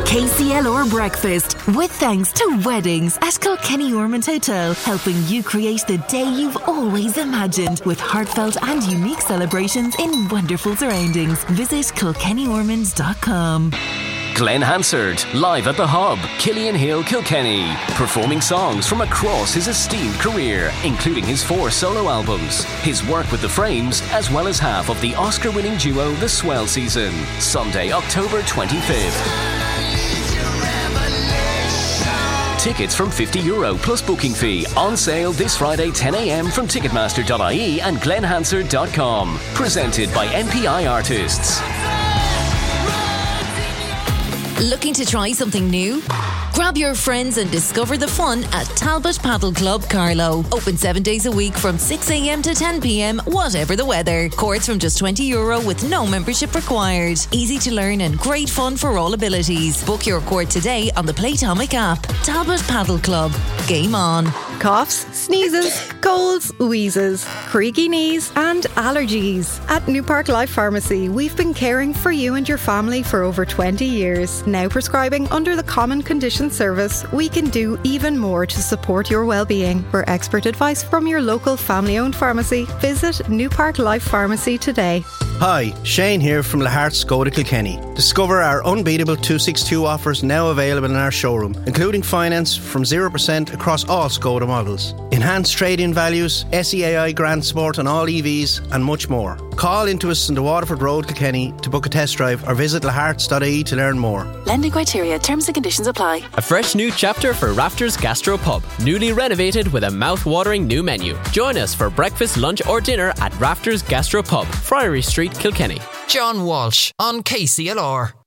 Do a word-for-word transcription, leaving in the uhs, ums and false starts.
K C L R Breakfast, with thanks to Weddings at Kilkenny Ormond Hotel, helping you create the day you've always imagined with heartfelt and unique celebrations in wonderful surroundings. Visit kilkenny ormond dot com. Glenn Hansard, live at the Hub, Killian Hill, Kilkenny, performing songs from across his esteemed career, including his four solo albums, his work with The Frames, as well as half of the Oscar-winning duo The Swell Season. Sunday, October twenty-fifth. Tickets from fifty euro plus booking fee, on sale this Friday ten a m from ticketmaster dot I E and glenn hansard dot com. Presented by N P I Artists. Looking to try something new? Grab your friends and discover the fun at Talbot Paddle Club Carlow. Open seven days a week from six a m to ten p m, whatever the weather. Courts from just twenty euro with no membership required. Easy to learn and great fun for all abilities. Book your court today on the Playtomic app. Talbot Paddle Club. Game on. Coughs, sneezes, colds, wheezes, creaky knees and allergies. At New Park Life Pharmacy, we've been caring for you and your family for over twenty years. Now prescribing under the Common Condition Service, we can do even more to support your well-being. For expert advice from your local family-owned pharmacy, visit New Park Life Pharmacy today. Hi, Shane here from Lahart Skoda Kilkenny. Discover our unbeatable two sixty-two offers now available in our showroom, including finance from zero percent across all Skoda models, enhanced trade-in values, S E A I Grand Sport on all E Vs and much more. Call into us in the Waterford Road, Kilkenny to book a test drive or visit laharts dot I E to learn more. Lending criteria, terms and conditions apply. A fresh new chapter for Rafters Gastro Pub, newly renovated with a mouth-watering new menu. Join us for breakfast, lunch or dinner at Rafters Gastro Pub, Friary Street, Kilkenny. John Walsh on K C L R.